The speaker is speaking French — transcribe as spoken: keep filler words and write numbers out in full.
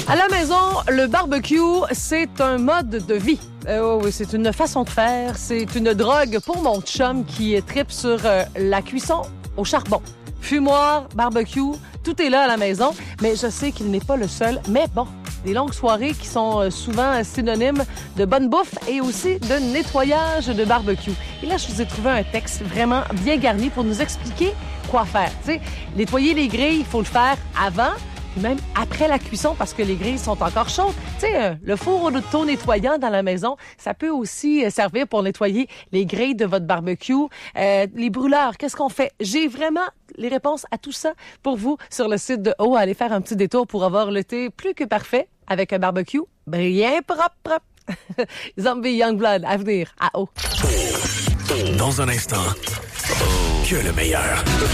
À la maison, le barbecue, c'est un mode de vie. Euh, oui, c'est une façon de faire. C'est une drogue pour mon chum qui tripe sur euh, la cuisson au charbon. Fumoir, barbecue, tout est là à la maison. Mais je sais qu'il n'est pas le seul. Mais bon, des longues soirées qui sont souvent synonymes de bonne bouffe et aussi de nettoyage de barbecue. Et là, je vous ai trouvé un texte vraiment bien garni pour nous expliquer quoi faire. Tu sais, nettoyer les grilles, il faut le faire avant, puis même après la cuisson parce que les grilles sont encore chaudes. Tu sais, euh, le four auto-nettoyant dans la maison, ça peut aussi servir pour nettoyer les grilles de votre barbecue. Euh, les brûleurs, qu'est-ce qu'on fait? J'ai vraiment les réponses à tout ça pour vous sur le site de O. Allez faire un petit détour pour avoir le thé plus que parfait avec un barbecue bien propre. propre. Zombie Youngblood à venir à O. Dans un instant, que le meilleur.